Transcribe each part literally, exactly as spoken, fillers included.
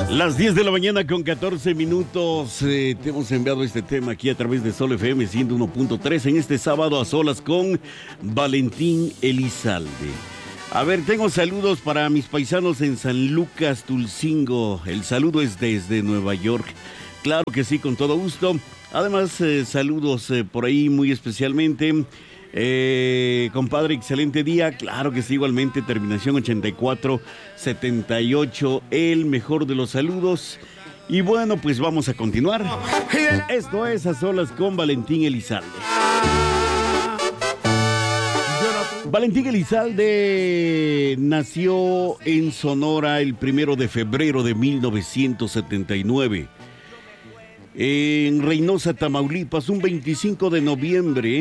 Las diez de la mañana con catorce minutos. Eh, te hemos enviado este tema aquí a través de Sol F M ciento uno punto tres en este sábado a solas con Valentín Elizalde. A ver, tengo saludos para mis paisanos en San Lucas, Tulcingo. El saludo es desde Nueva York. Claro que sí, con todo gusto. Además, eh, saludos eh, por ahí muy especialmente. Eh, compadre, excelente día. Claro que sí, igualmente, terminación ochenta y cuatro setenta y ocho, el mejor de los saludos. Y bueno, pues vamos a continuar. Esto es A Solas con Valentín Elizalde. Valentín Elizalde nació en Sonora el primero de febrero de mil novecientos setenta y nueve. En Reynosa, Tamaulipas, un veinticinco de noviembre.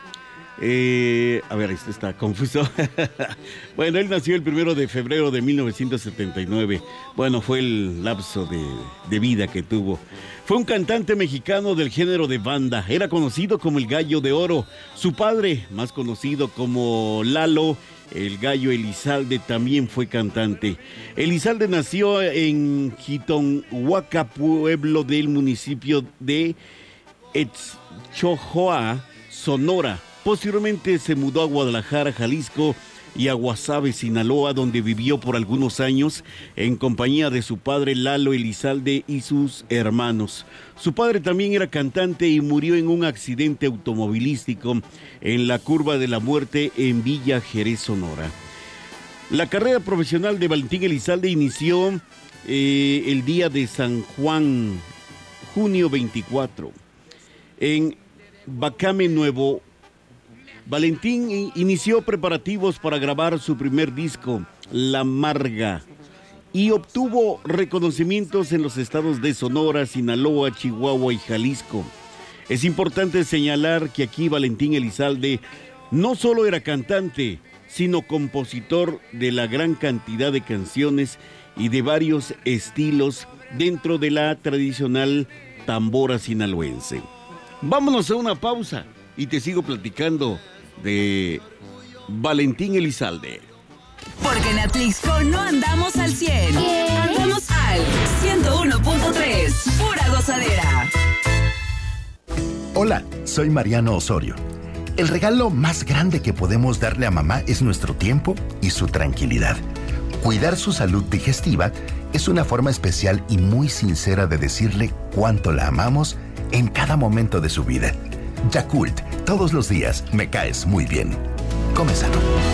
Eh, a ver, esto está confuso. Bueno, él nació el primero de febrero de mil novecientos setenta y nueve. Bueno, fue el lapso de, de vida que tuvo. Fue un cantante mexicano del género de banda. Era conocido como el Gallo de Oro. Su padre, más conocido como Lalo, el Gallo Elizalde, también fue cantante. Elizalde nació en Jitonhuaca, pueblo del municipio de Etzchojoa, Sonora. Posteriormente se mudó a Guadalajara, Jalisco, y a Guasave, Sinaloa, donde vivió por algunos años en compañía de su padre Lalo Elizalde y sus hermanos. Su padre también era cantante y murió en un accidente automovilístico en la Curva de la Muerte en Villa Jerez, Sonora. La carrera profesional de Valentín Elizalde inició eh, el día de San Juan, junio veinticuatro, en Bacame, Nuevo Valentín inició preparativos para grabar su primer disco, La Marga, y obtuvo reconocimientos en los estados de Sonora, Sinaloa, Chihuahua y Jalisco. Es importante señalar que aquí Valentín Elizalde no solo era cantante, sino compositor de la gran cantidad de canciones y de varios estilos dentro de la tradicional tambora sinaloense. Vámonos a una pausa y te sigo platicando de Valentín Elizalde. Porque en Atlixco no andamos al cien, andamos al ciento uno punto tres, pura gozadera. Hola, soy Mariano Osorio. El regalo más grande que podemos darle a mamá es nuestro tiempo y su tranquilidad. Cuidar su salud digestiva es una forma especial y muy sincera de decirle cuánto la amamos en cada momento de su vida. Yakult, todos los días me caes muy bien. Come sano.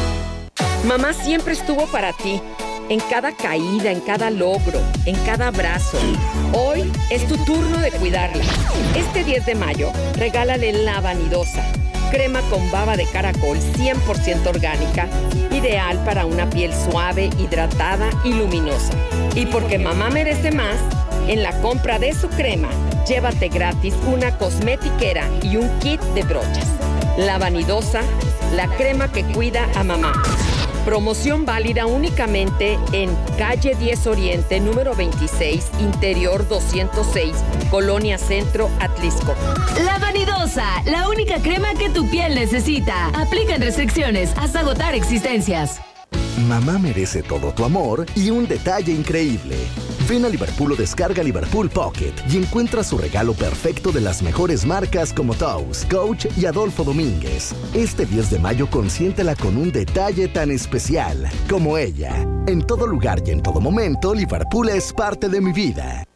Mamá siempre estuvo para ti, en cada caída, en cada logro, en cada abrazo. Hoy es tu turno de cuidarla. Este diez de mayo, regálale la Vanidosa, crema con baba de caracol cien por ciento orgánica, ideal para una piel suave, hidratada y luminosa. Y porque mamá merece más, en la compra de su crema, llévate gratis una cosmetiquera y un kit de brochas. La Vanidosa, la crema que cuida a mamá. Promoción válida únicamente en calle diez Oriente, número veintiséis, interior doscientos seis, Colonia Centro, Atlixco. La Vanidosa, la única crema que tu piel necesita. Aplican restricciones hasta agotar existencias. Mamá merece todo tu amor y un detalle increíble. Ven a Liverpool o descarga Liverpool Pocket y encuentra su regalo perfecto de las mejores marcas como Toast, Coach y Adolfo Domínguez. Este diez de mayo consiéntela con un detalle tan especial como ella. En todo lugar y en todo momento, Liverpool es parte de mi vida.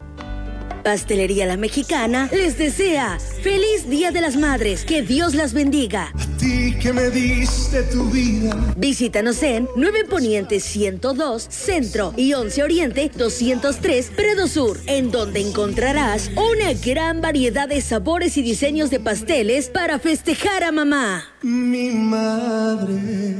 Pastelería La Mexicana les desea feliz Día de las Madres, que Dios las bendiga. A ti que me diste tu vida. Visítanos en nueve Poniente ciento dos Centro y once Oriente doscientos tres Predo Sur, en donde encontrarás una gran variedad de sabores y diseños de pasteles para festejar a mamá. Mi madre.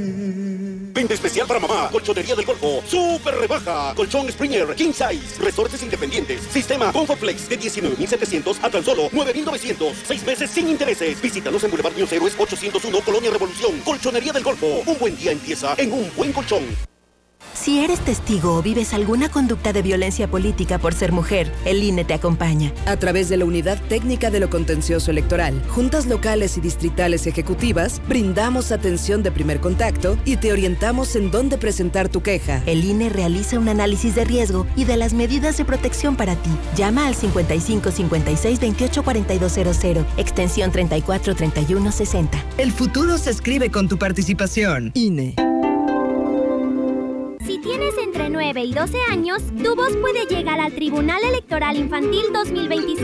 Venta especial para mamá. Colchonería del Golfo. Super rebaja. Colchón Springer King Size. Resortes independientes. Sistema Comfortflex de diecinueve mil setecientos a tan solo nueve mil novecientos. Seis meses sin intereses. Visítanos en Boulevard Niños Héroes ochocientos uno, Colonia Revolución. Colchonería del Golfo. Un buen día empieza en un buen colchón. Si eres testigo o vives alguna conducta de violencia política por ser mujer, el I N E te acompaña. A través de la Unidad Técnica de lo Contencioso Electoral, juntas locales y distritales ejecutivas, brindamos atención de primer contacto y te orientamos en dónde presentar tu queja. El I N E realiza un análisis de riesgo y de las medidas de protección para ti. Llama al cincuenta y cinco cincuenta y seis veintiocho cuarenta y dos cero cero, extensión treinta y cuatro treinta y uno sesenta. El futuro se escribe con tu participación. I N E. Si tienes entre nueve y doce años, tu voz puede llegar al Tribunal Electoral Infantil dos mil veintiséis.